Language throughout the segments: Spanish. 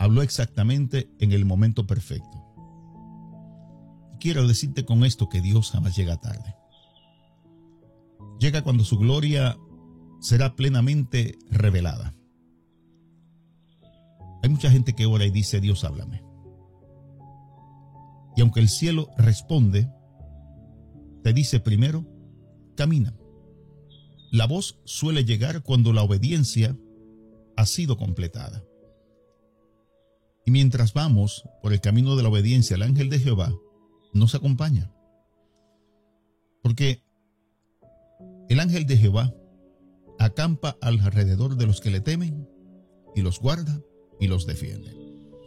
habló exactamente en el momento perfecto. Quiero decirte con esto que Dios jamás llega tarde. Llega cuando su gloria será plenamente revelada. Hay mucha gente que ora y dice: Dios, háblame. Y aunque el cielo responde, te dice primero: camina. La voz suele llegar cuando la obediencia ha sido completada. Y mientras vamos por el camino de la obediencia, el ángel de Jehová nos acompaña. Porque el ángel de Jehová acampa alrededor de los que le temen y los guarda y los defiende.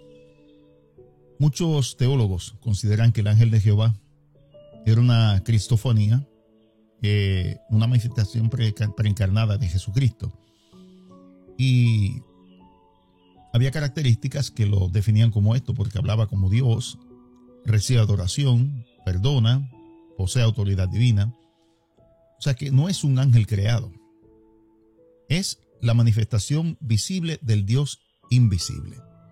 Muchos teólogos consideran que el ángel de Jehová era una cristofonía, una manifestación preencarnada de Jesucristo. Y había características que lo definían como esto, porque hablaba como Dios, recibe adoración, perdona, posee autoridad divina. O sea que no es un ángel creado. Es la manifestación visible del Dios invisible.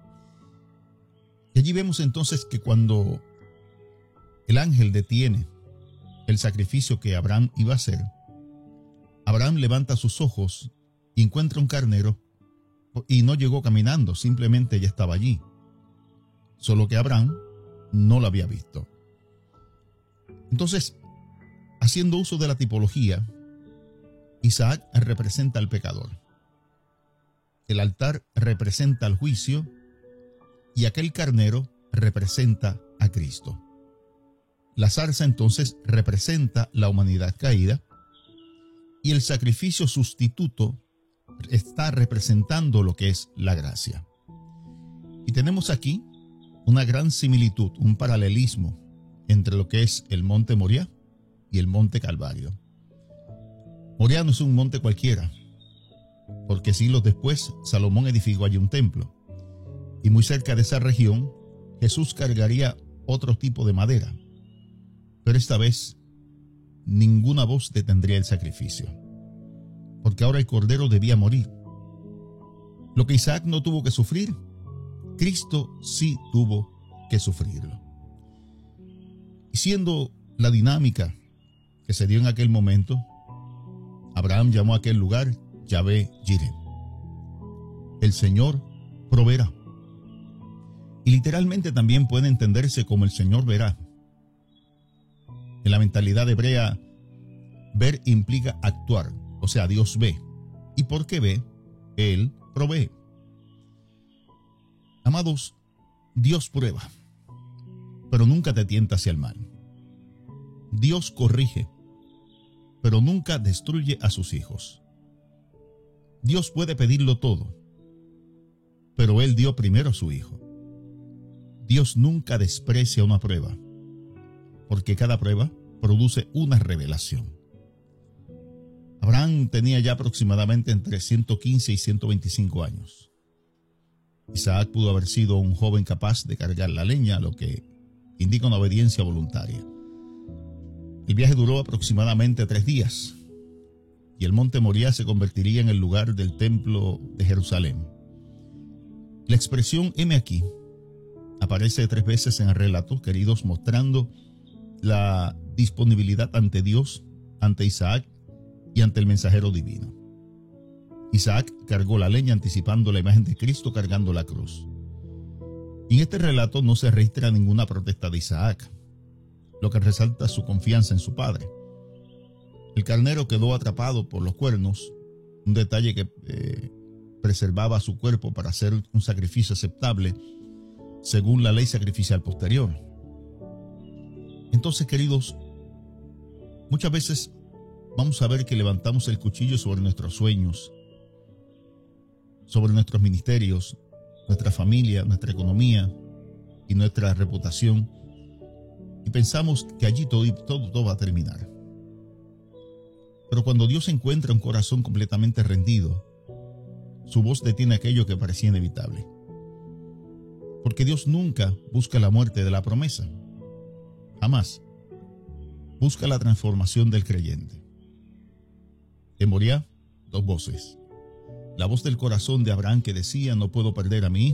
Y allí vemos entonces que cuando el ángel detiene el sacrificio que Abraham iba a hacer, Abraham levanta sus ojos y encuentra un carnero, y no llegó caminando, simplemente ya estaba allí. Solo que Abraham no lo había visto. Entonces, haciendo uso de la tipología, Isaac representa al pecador. El altar representa al juicio y aquel carnero representa a Cristo. La zarza entonces representa la humanidad caída y el sacrificio sustituto está representando lo que es la gracia. Y tenemos aquí una gran similitud, un paralelismo entre lo que es el monte Moriah y el monte Calvario. Moriah no es un monte cualquiera, porque siglos después Salomón edificó allí un templo, y muy cerca de esa región Jesús cargaría otro tipo de madera, pero esta vez ninguna voz detendría el sacrificio, porque ahora el cordero debía morir. Lo que Isaac no tuvo que sufrir, Cristo sí tuvo que sufrirlo. Y siendo la dinámica que se dio en aquel momento, Abraham llamó a aquel lugar Yahvé Jireh. El Señor proveerá. Y literalmente también puede entenderse como el Señor verá. En la mentalidad hebrea, ver implica actuar, o sea, Dios ve. Y porque ve, Él provee. Amados, Dios prueba, pero nunca te tienta hacia el mal. Dios corrige, pero nunca destruye a sus hijos. Dios puede pedirlo todo, pero Él dio primero a su Hijo. Dios nunca desprecia una prueba, porque cada prueba produce una revelación. Abraham tenía ya aproximadamente entre 115 y 125 años. Isaac pudo haber sido un joven capaz de cargar la leña, lo que indica una obediencia voluntaria. El viaje duró aproximadamente 3 días y el monte Moriah se convertiría en el lugar del templo de Jerusalén. La expresión "heme aquí" aparece 3 veces en el relato, queridos, mostrando la disponibilidad ante Dios, ante Isaac y ante el mensajero divino. Isaac cargó la leña anticipando la imagen de Cristo cargando la cruz. Y en este relato no se registra ninguna protesta de Isaac, lo que resalta su confianza en su padre. El carnero quedó atrapado por los cuernos, un detalle que preservaba su cuerpo para hacer un sacrificio aceptable según la ley sacrificial posterior. Entonces, queridos, muchas veces vamos a ver que levantamos el cuchillo sobre nuestros sueños, sobre nuestros ministerios, nuestra familia, nuestra economía y nuestra reputación, y pensamos que allí todo va a terminar. Pero cuando Dios encuentra un corazón completamente rendido, su voz detiene aquello que parecía inevitable. Porque Dios nunca busca la muerte de la promesa. Jamás. Busca la transformación del creyente. En Moriah, 2 voces. La voz del corazón de Abraham que decía: no puedo perder a mi hijo.